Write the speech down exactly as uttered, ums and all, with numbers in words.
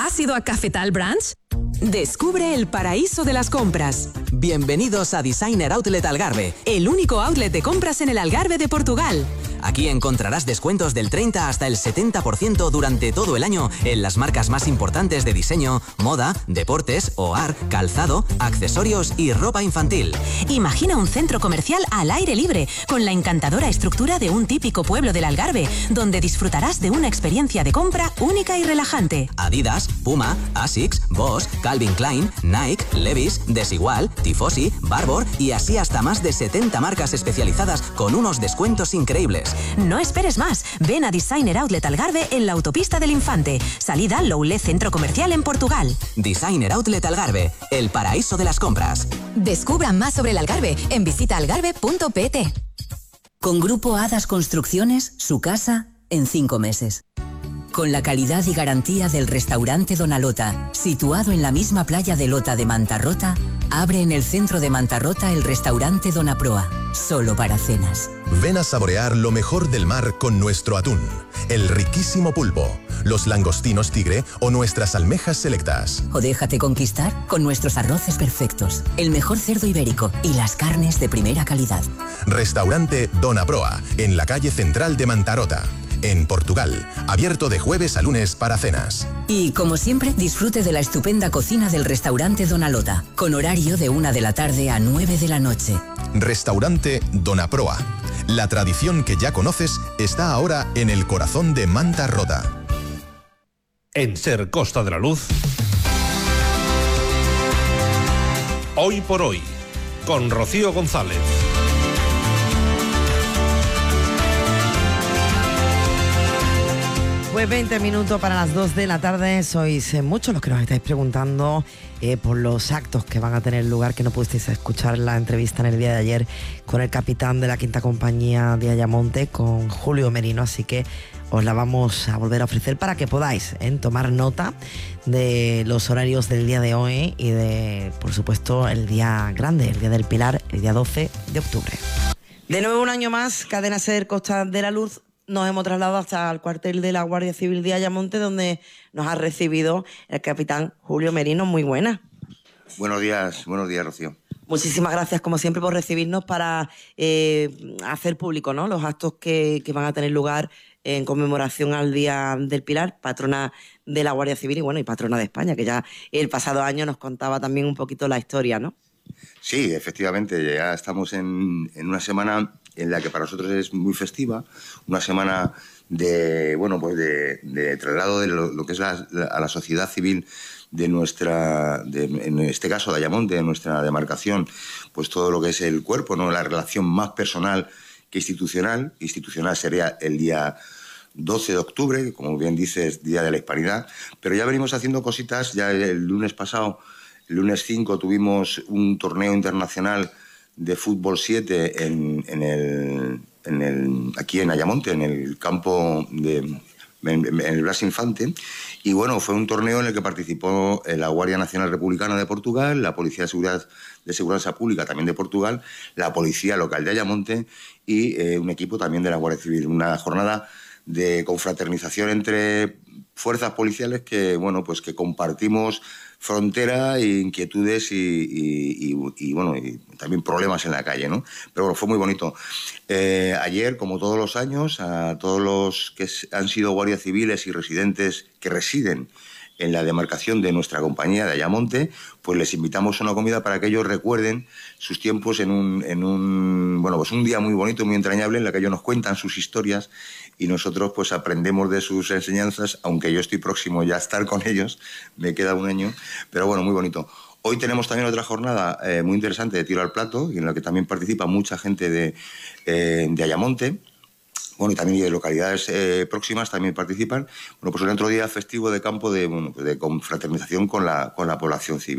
¿Has ido a Cafetal Branch? Descubre el paraíso de las compras. Bienvenidos a Designer Outlet Algarve, el único outlet de compras en el Algarve de Portugal. Aquí encontrarás descuentos del treinta hasta el setenta por ciento durante todo el año en las marcas más importantes de diseño, moda, deportes, hogar, calzado, accesorios y ropa infantil. Imagina un centro comercial al aire libre, con la encantadora estructura de un típico pueblo del Algarve, donde disfrutarás de una experiencia de compra única y relajante. Adidas, Puma, Asics, Bosch, Calvin Klein, Nike, Levi's, Desigual, Tifosi, Barbour y así hasta más de setenta marcas especializadas con unos descuentos increíbles. No esperes más, ven a Designer Outlet Algarve en la autopista del Infante, salida Loulé Centro Comercial en Portugal. Designer Outlet Algarve, el paraíso de las compras. Descubran más sobre el Algarve en visita algarve punto pt. Con Grupo Hadas Construcciones, su casa en cinco meses. Con la calidad y garantía del restaurante Donalota, situado en la misma playa de Lota de Mantarrota, abre en el centro de Mantarrota el restaurante Donaproa, solo para cenas. Ven a saborear lo mejor del mar con nuestro atún, el riquísimo pulpo, los langostinos tigre o nuestras almejas selectas. O déjate conquistar con nuestros arroces perfectos, el mejor cerdo ibérico y las carnes de primera calidad. Restaurante Donaproa, en la calle central de Mantarrota. En Portugal, abierto de jueves a lunes para cenas. Y, como siempre, disfrute de la estupenda cocina del restaurante Donalota, con horario de una de la tarde a nueve de la noche. Restaurante Donaproa. La tradición que ya conoces está ahora en el corazón de Mantarrota. En Ser Costa de la Luz, Hoy por Hoy, con Rocío González. Pues veinte minutos para las dos de la tarde. Sois eh, muchos los que nos estáis preguntando eh, por los actos que van a tener lugar, que no pudisteis escuchar la entrevista en el día de ayer con el capitán de la quinta compañía de Ayamonte, con Julio Merino, así que os la vamos a volver a ofrecer para que podáis eh, tomar nota de los horarios del día de hoy y de, por supuesto, el día grande, el día del Pilar, el día doce de octubre. De nuevo un año más, Cadena Ser Costa de la Luz. Nos hemos trasladado hasta el cuartel de la Guardia Civil de Ayamonte, donde nos ha recibido el capitán Julio Merino. Muy buena. Buenos días, buenos días, Rocío. Muchísimas gracias, como siempre, por recibirnos para eh, hacer público, ¿no?, los actos que, que van a tener lugar en conmemoración al Día del Pilar, patrona de la Guardia Civil y, bueno, y patrona de España, que ya el pasado año nos contaba también un poquito la historia, ¿no? Sí, efectivamente, ya estamos en, en una semana en la que para nosotros es muy festiva, una semana de, bueno, pues de, de traslado de lo, lo que es la, la, a la sociedad civil de nuestra, de, en este caso de Ayamonte, de nuestra demarcación, pues todo lo que es el cuerpo, ¿no?, la relación más personal que institucional. Institucional sería el día doce de octubre, que, como bien dices, Día de la Hispanidad, pero ya venimos haciendo cositas. Ya el lunes pasado, el lunes cinco, tuvimos un torneo internacional de fútbol siete en, en el, en el, aquí en Ayamonte, en el campo de en, en el Blas Infante, y bueno, fue un torneo en el que participó la Guardia Nacional Republicana de Portugal, la Policía de Seguridad de Seguridad Pública también de Portugal, la Policía Local de Ayamonte y eh, un equipo también de la Guardia Civil. Una jornada de confraternización entre fuerzas policiales que, bueno, pues que compartimos frontera e inquietudes y, y, y, y bueno, y también problemas en la calle, ¿no? Pero bueno, fue muy bonito. Eh, ayer, como todos los años, a todos los que han sido guardias civiles y residentes que residen en la demarcación de nuestra compañía de Ayamonte, pues les invitamos a una comida para que ellos recuerden sus tiempos en un, en un, bueno, pues un día muy bonito, muy entrañable, en la que ellos nos cuentan sus historias y nosotros pues aprendemos de sus enseñanzas, aunque yo estoy próximo ya a estar con ellos, me queda un año, pero bueno, muy bonito. Hoy tenemos también otra jornada eh, muy interesante de tiro al plato, en la que también participa mucha gente de, eh, de Ayamonte. Bueno, y también de localidades eh, próximas también participan. Bueno, pues un otro día festivo de campo de, bueno, de confraternización con la, con la población civil.